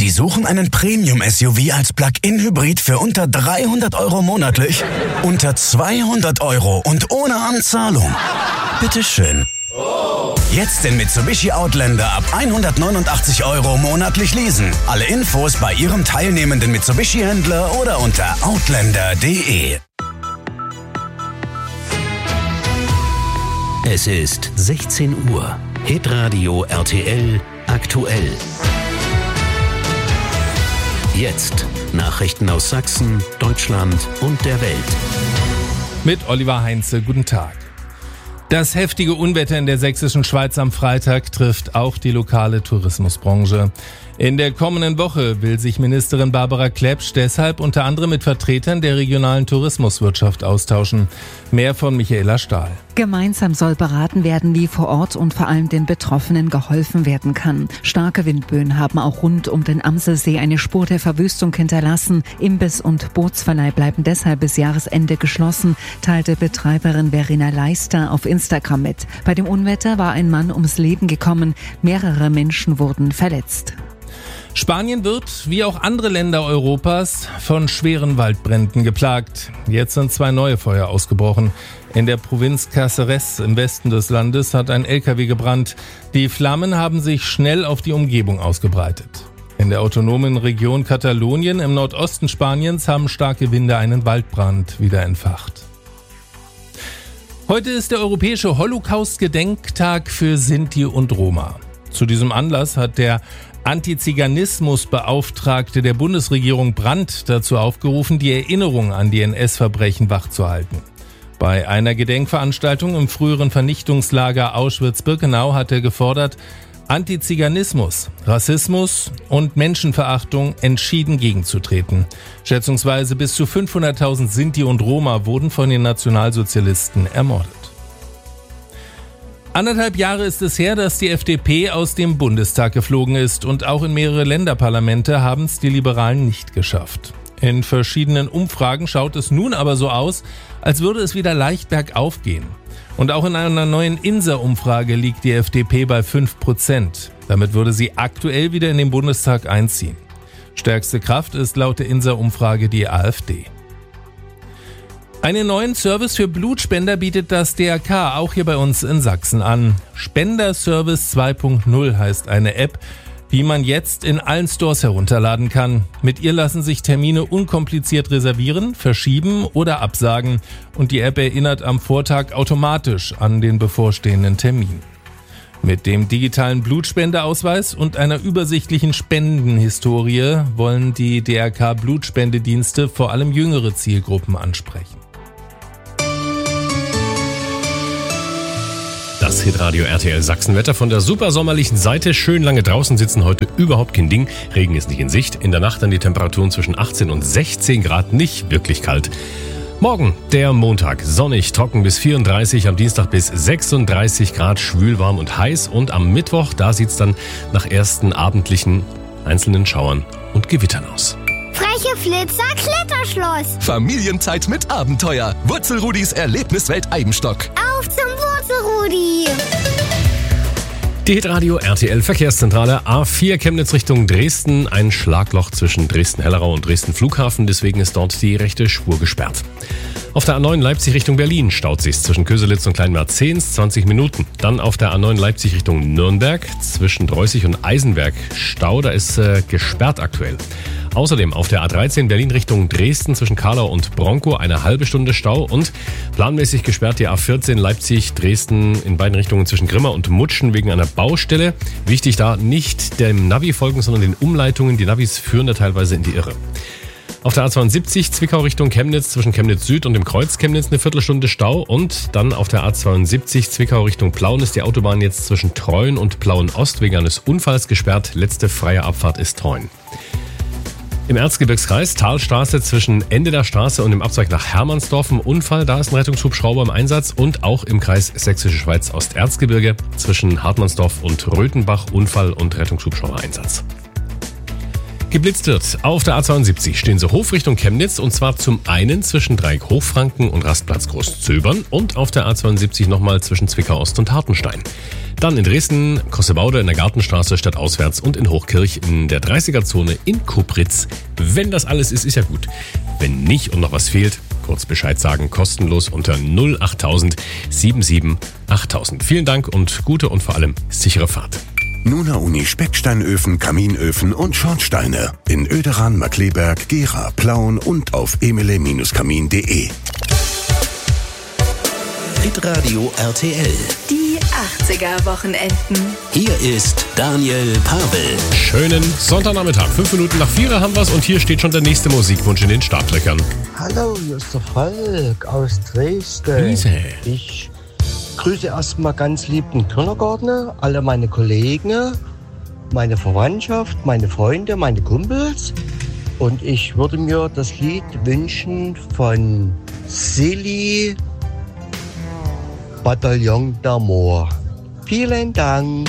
Sie suchen einen Premium-SUV als Plug-in-Hybrid für unter 300 € monatlich? Unter 200 € und ohne Anzahlung? Bitteschön. Jetzt den Mitsubishi Outlander ab 189 € monatlich leasen. Alle Infos bei Ihrem teilnehmenden Mitsubishi-Händler oder unter outlander.de. Es ist 16 Uhr. Hitradio RTL aktuell. Jetzt Nachrichten aus Sachsen, Deutschland und der Welt. Mit Oliver Heinze, guten Tag. Das heftige Unwetter in der sächsischen Schweiz am Freitag trifft auch die lokale Tourismusbranche. In der kommenden Woche will sich Ministerin Barbara Klepsch deshalb unter anderem mit Vertretern der regionalen Tourismuswirtschaft austauschen. Mehr von Michaela Stahl. Gemeinsam soll beraten werden, wie vor Ort und vor allem den Betroffenen geholfen werden kann. Starke Windböen haben auch rund um den Amselsee eine Spur der Verwüstung hinterlassen. Imbiss- und Bootsverleih bleiben deshalb bis Jahresende geschlossen, teilte Betreiberin Verena Leister auf Instagram mit. Bei dem Unwetter war ein Mann ums Leben gekommen, mehrere Menschen wurden verletzt. Spanien wird, wie auch andere Länder Europas, von schweren Waldbränden geplagt. Jetzt sind 2 neue Feuer ausgebrochen. In der Provinz Cáceres im Westen des Landes hat ein LKW gebrannt. Die Flammen haben sich schnell auf die Umgebung ausgebreitet. In der autonomen Region Katalonien im Nordosten Spaniens haben starke Winde einen Waldbrand wieder entfacht. Heute ist der europäische Holocaust-Gedenktag für Sinti und Roma. Zu diesem Anlass hat der Antiziganismusbeauftragte der Bundesregierung Brandt dazu aufgerufen, die Erinnerung an die NS-Verbrechen wachzuhalten. Bei einer Gedenkveranstaltung im früheren Vernichtungslager Auschwitz-Birkenau hat er gefordert, Antiziganismus, Rassismus und Menschenverachtung entschieden gegenzutreten. Schätzungsweise bis zu 500.000 Sinti und Roma wurden von den Nationalsozialisten ermordet. 1,5 Jahre ist es her, dass die FDP aus dem Bundestag geflogen ist und auch in mehrere Länderparlamente haben es die Liberalen nicht geschafft. In verschiedenen Umfragen schaut es nun aber so aus, als würde es wieder leicht bergauf gehen. Und auch in einer neuen INSA-Umfrage liegt die FDP bei 5%. Damit würde sie aktuell wieder in den Bundestag einziehen. Stärkste Kraft ist laut der INSA-Umfrage die AfD. Einen neuen Service für Blutspender bietet das DRK auch hier bei uns in Sachsen an. Spenderservice 2.0 heißt eine App, die man jetzt in allen Stores herunterladen kann. Mit ihr lassen sich Termine unkompliziert reservieren, verschieben oder absagen und die App erinnert am Vortag automatisch an den bevorstehenden Termin. Mit dem digitalen Blutspendeausweis und einer übersichtlichen Spendenhistorie wollen die DRK-Blutspendedienste vor allem jüngere Zielgruppen ansprechen. Das Hitradio RTL Sachsenwetter von der super sommerlichen Seite. Schön lange draußen sitzen, heute überhaupt kein Ding. Regen ist nicht in Sicht. In der Nacht dann die Temperaturen zwischen 18 und 16 Grad, nicht wirklich kalt. Morgen, der Montag, sonnig, trocken bis 34, am Dienstag bis 36 Grad, schwül, warm und heiß. Und am Mittwoch, da sieht's dann nach ersten abendlichen einzelnen Schauern und Gewittern aus. Freche Flitzer Kletterschloss. Familienzeit mit Abenteuer. Wurzelrudis Erlebniswelt Eibenstock. Auf zum Wurzelrudi. Die Hitradio RTL Verkehrszentrale A4 Chemnitz Richtung Dresden. Ein Schlagloch zwischen Dresden-Hellerau und Dresden Flughafen. Deswegen ist dort die rechte Spur gesperrt. Auf der A9 Leipzig Richtung Berlin staut sich zwischen Köselitz und Kleinmerzens 20 Minuten. Dann auf der A9 Leipzig Richtung Nürnberg zwischen Dreußig und Eisenberg Stau. Da ist gesperrt aktuell. Außerdem auf der A13 Berlin Richtung Dresden zwischen Karlau und Bronkow eine halbe Stunde Stau und planmäßig gesperrt die A14 Leipzig-Dresden in beiden Richtungen zwischen Grimma und Mutschen wegen einer Baustelle. Wichtig da, nicht dem Navi folgen, sondern den Umleitungen. Die Navis führen da teilweise in die Irre. Auf der A72 Zwickau Richtung Chemnitz zwischen Chemnitz Süd und dem Kreuz Chemnitz eine Viertelstunde Stau und dann auf der A72 Zwickau Richtung Plauen ist die Autobahn jetzt zwischen Treuen und Plauen Ost wegen eines Unfalls gesperrt. Letzte freie Abfahrt ist Treuen. Im Erzgebirgskreis, Talstraße zwischen Ende der Straße und dem Abzweig nach Hermannsdorf ein Unfall. Da ist ein Rettungshubschrauber im Einsatz und auch im Kreis Sächsische Schweiz Osterzgebirge zwischen Hartmannsdorf und Röthenbach Unfall und Rettungshubschrauber Einsatz. Geblitzt wird. Auf der A72 stehen sie Hof Richtung Chemnitz und zwar zum einen zwischen Dreieck Hochfranken und Rastplatz Großzöbern und auf der A72 nochmal zwischen Zwickau Ost und Hartenstein. Dann in Dresden, Kossebaude in der Gartenstraße stadtauswärts und in Hochkirch in der 30er-Zone in Kupritz. Wenn das alles ist, ist ja gut. Wenn nicht und noch was fehlt, kurz Bescheid sagen, kostenlos unter 08000 77 8000. Vielen Dank und gute und vor allem sichere Fahrt. Nuna Uni Specksteinöfen, Kaminöfen und Schornsteine in Oederan, Markkleeberg, Gera, Plauen und auf emele-kamin.de. Hitradio RTL. Die 80er-Wochenenden. Hier ist Daniel Pavel. Schönen Sonntagnachmittag. 5 Minuten nach 4 haben wir's und hier steht schon der nächste Musikwunsch in den Startlöchern. Hallo, hier ist der Falk aus Dresden. Grüße. Ich grüße erstmal ganz lieb den Kindergarten, alle meine Kollegen, meine Verwandtschaft, meine Freunde, meine Kumpels. Und ich würde mir das Lied wünschen von Silly, Bataillon d'Amour. Vielen Dank.